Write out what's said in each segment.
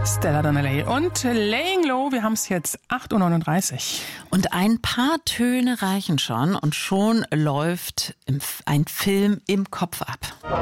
Stella Donnelly und Laying Low. Wir haben es jetzt 8:39 Uhr. Und ein paar Töne reichen schon und schon läuft ein Film im Kopf ab.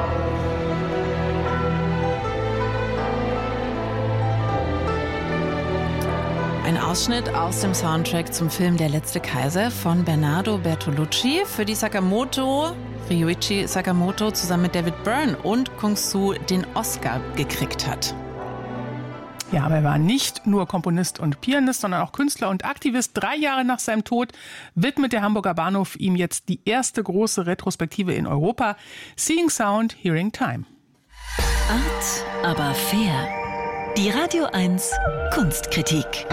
Ein Ausschnitt aus dem Soundtrack zum Film Der letzte Kaiser von Bernardo Bertolucci, für die Ryuichi Sakamoto zusammen mit David Byrne und Kung Su den Oscar gekriegt hat. Ja, aber er war nicht nur Komponist und Pianist, sondern auch Künstler und Aktivist. 3 Jahre nach seinem Tod widmet der Hamburger Bahnhof ihm jetzt die erste große Retrospektive in Europa. Seeing Sound, Hearing Time. Art, aber fair. Die Radio 1 Kunstkritik.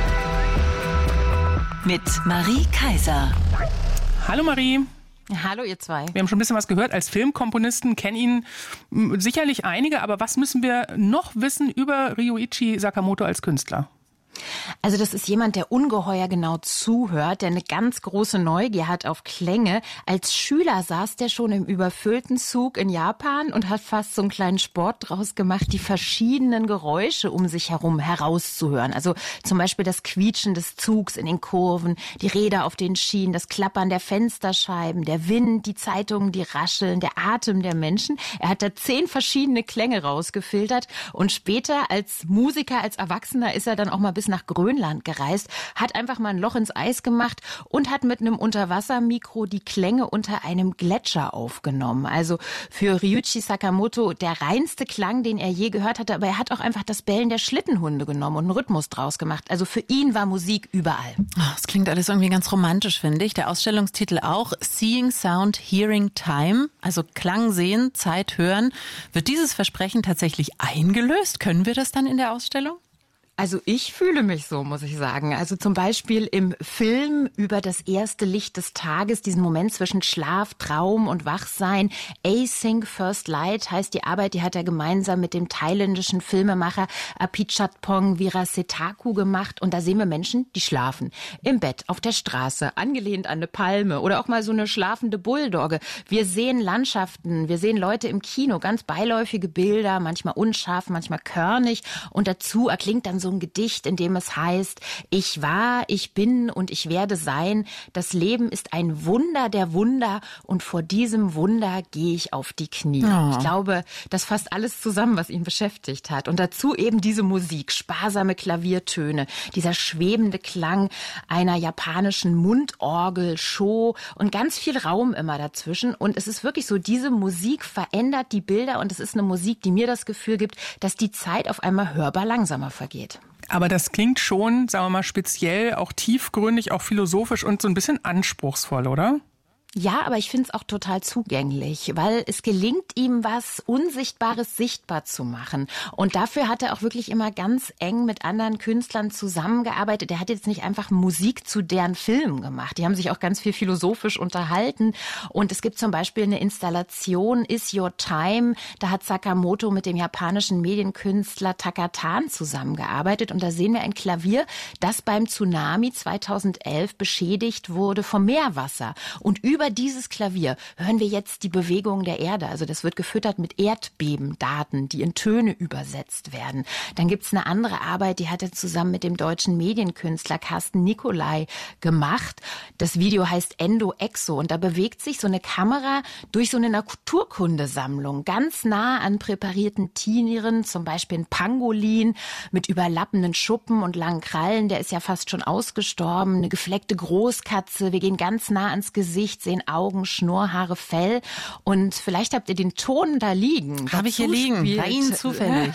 Mit Marie Kaiser. Hallo Marie. Hallo ihr zwei. Wir haben schon ein bisschen was gehört. Als Filmkomponisten kennen ihn sicherlich einige, aber was müssen wir noch wissen über Ryuichi Sakamoto als Künstler? Also das ist jemand, der ungeheuer genau zuhört, der eine ganz große Neugier hat auf Klänge. Als Schüler saß der schon im überfüllten Zug in Japan und hat fast so einen kleinen Sport draus gemacht, die verschiedenen Geräusche um sich herum herauszuhören. Also zum Beispiel das Quietschen des Zugs in den Kurven, die Räder auf den Schienen, das Klappern der Fensterscheiben, der Wind, die Zeitungen, die Rascheln, der Atem der Menschen. Er hat da 10 verschiedene Klänge rausgefiltert und später als Musiker, als Erwachsener ist er dann auch mal bis nach Grönland gereist, hat einfach mal ein Loch ins Eis gemacht und hat mit einem Unterwassermikro die Klänge unter einem Gletscher aufgenommen. Also für Ryuichi Sakamoto der reinste Klang, den er je gehört hatte, aber er hat auch einfach das Bellen der Schlittenhunde genommen und einen Rhythmus draus gemacht. Also für ihn war Musik überall. Das klingt alles irgendwie ganz romantisch, finde ich. Der Ausstellungstitel auch, Seeing Sound, Hearing Time, also Klang sehen, Zeit hören. Wird dieses Versprechen tatsächlich eingelöst? Können wir das dann in der Ausstellung? Also ich fühle mich so, muss ich sagen. Also zum Beispiel im Film über das erste Licht des Tages, diesen Moment zwischen Schlaf, Traum und Wachsein. Async First Light heißt die Arbeit, die hat er gemeinsam mit dem thailändischen Filmemacher Apichatpong Virasetaku gemacht. Und da sehen wir Menschen, die schlafen. Im Bett, auf der Straße, angelehnt an eine Palme oder auch mal so eine schlafende Bulldogge. Wir sehen Landschaften, wir sehen Leute im Kino, ganz beiläufige Bilder, manchmal unscharf, manchmal körnig. Und dazu erklingt dann so ein Gedicht, in dem es heißt, ich war, ich bin und ich werde sein. Das Leben ist ein Wunder der Wunder und vor diesem Wunder gehe ich auf die Knie. Oh. Ich glaube, das fasst alles zusammen, was ihn beschäftigt hat. Und dazu eben diese Musik, sparsame Klaviertöne, dieser schwebende Klang einer japanischen Mundorgel, Sho und ganz viel Raum immer dazwischen. Und es ist wirklich so, diese Musik verändert die Bilder und es ist eine Musik, die mir das Gefühl gibt, dass die Zeit auf einmal hörbar langsamer vergeht. Aber das klingt schon, sagen wir mal, speziell, auch tiefgründig, auch philosophisch und so ein bisschen anspruchsvoll, oder? Ja, aber ich finde es auch total zugänglich, weil es gelingt ihm, was Unsichtbares sichtbar zu machen. Und dafür hat er auch wirklich immer ganz eng mit anderen Künstlern zusammengearbeitet. Er hat jetzt nicht einfach Musik zu deren Filmen gemacht. Die haben sich auch ganz viel philosophisch unterhalten. Und es gibt zum Beispiel eine Installation, Is Your Time. Da hat Sakamoto mit dem japanischen Medienkünstler Takatan zusammengearbeitet. Und da sehen wir ein Klavier, das beim Tsunami 2011 beschädigt wurde vom Meerwasser. Und über dieses Klavier hören wir jetzt die Bewegung der Erde. Also das wird gefüttert mit Erdbebendaten, die in Töne übersetzt werden. Dann gibt's eine andere Arbeit, die hat er zusammen mit dem deutschen Medienkünstler Carsten Nicolai gemacht. Das Video heißt Endo Exo und da bewegt sich so eine Kamera durch so eine Naturkundesammlung ganz nah an präparierten Tieren, zum Beispiel ein Pangolin mit überlappenden Schuppen und langen Krallen, der ist ja fast schon ausgestorben, eine gefleckte Großkatze, wir gehen ganz nah ans Gesicht, sehen Augen, Schnurrhaare, Fell und vielleicht habt ihr den Ton da liegen. Habe ich hier liegen, bei Ihnen zufällig.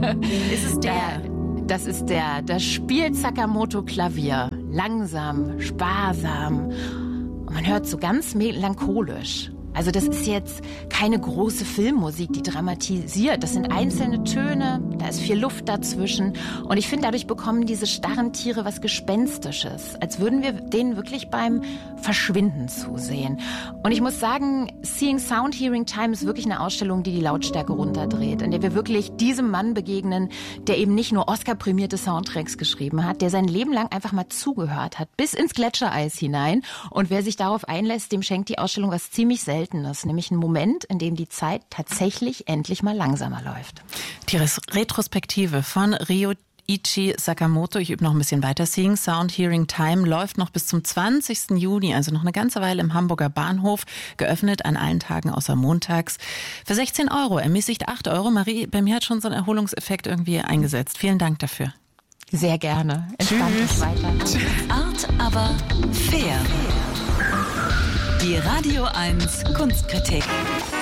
Ist es der? Das ist der. Das spielt Sakamoto Klavier. Langsam, sparsam. Und man hört so ganz melancholisch. Also das ist jetzt keine große Filmmusik, die dramatisiert. Das sind einzelne Töne, da ist viel Luft dazwischen. Und ich finde, dadurch bekommen diese starren Tiere was Gespenstisches. Als würden wir denen wirklich beim Verschwinden zusehen. Und ich muss sagen, Seeing Sound, Hearing Time ist wirklich eine Ausstellung, die die Lautstärke runterdreht. In der wir wirklich diesem Mann begegnen, der eben nicht nur Oscar-prämierte Soundtracks geschrieben hat, der sein Leben lang einfach mal zugehört hat, bis ins Gletschereis hinein. Und wer sich darauf einlässt, dem schenkt die Ausstellung was ziemlich Seltenes. Seltenes, nämlich ein Moment, in dem die Zeit tatsächlich endlich mal langsamer läuft. Die Retrospektive von Ryuichi Sakamoto, ich übe noch ein bisschen weiter, Seeing Sound, Hearing Time, läuft noch bis zum 20. Juni, also noch eine ganze Weile im Hamburger Bahnhof, geöffnet an allen Tagen außer montags. Für 16 €, ermäßigt 8 €. Marie, bei mir hat schon so ein Erholungseffekt irgendwie eingesetzt. Vielen Dank dafür. Sehr gerne. Entspannt euch weiter. Art, aber fair. Die Radio 1 Kunstkritik.